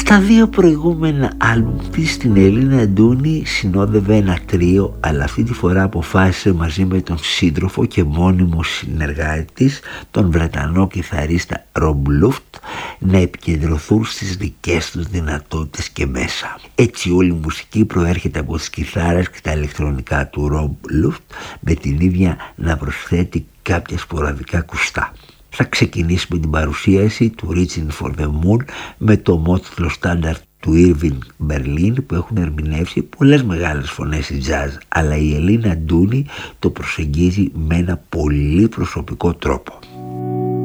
Στα δύο προηγούμενα άλμπουμ της, την Ελίνα Αντούνη συνόδευε ένα τρίο, αλλά αυτή τη φορά αποφάσισε μαζί με τον σύντροφο και μόνιμο συνεργάτη της, τον Βρετανό κιθαρίστα Rob Luft, να επικεντρωθούν στις δικές τους δυνατότητες και μέσα. Έτσι όλη η μουσική προέρχεται από τις κιθάρες και τα ηλεκτρονικά του Rob Luft, με την ίδια να προσθέτει κάποια σποραδικά ακουστά. Θα ξεκινήσουμε την παρουσίαση του Reaching for the Moon με το μότιλο στάνταρ του Irving Berlin, που έχουν ερμηνεύσει πολλές μεγάλες φωνές η jazz, αλλά η Ελίνα Αντούνη το προσεγγίζει με ένα πολύ προσωπικό τρόπο.